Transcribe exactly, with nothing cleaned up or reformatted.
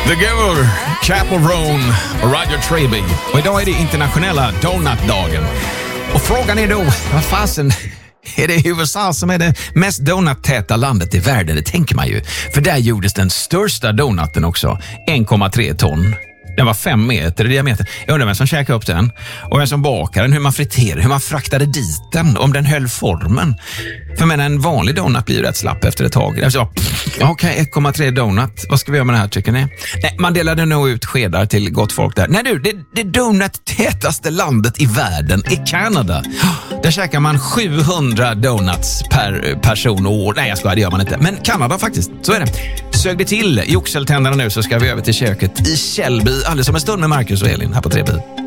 The Giver, Chapel Roan och Roger Treby. Och idag är det internationella donutdagen. Och frågan är då, vad fasen, är det U S A som är det mest donuttäta landet i världen? Det tänker man ju. För där gjordes den största donuten också, en komma tre ton. Den var fem meter i diameter. Jag undrar vem som käkade upp den. Och vem som bakade den, hur man friterade, hur man fraktade dit den, om den höll formen. För men en vanlig donut blir ju rätt slapp efter ett tag. Okej, okay, ett komma tre donut. Vad ska vi göra med det här, tycker ni? Nej, man delade nog ut skedar till gott folk där. Nej du, det, det donut-tätaste landet i världen är Kanada. Där käkar man sjuhundra donuts per person och år. Nej, jag skojar, det gör man inte. Men Kanada faktiskt, så är det. Sög det till i oxeltänderna nu, så ska vi över till köket i Källby alldeles som en stund med Marcus och Elin här på tre B.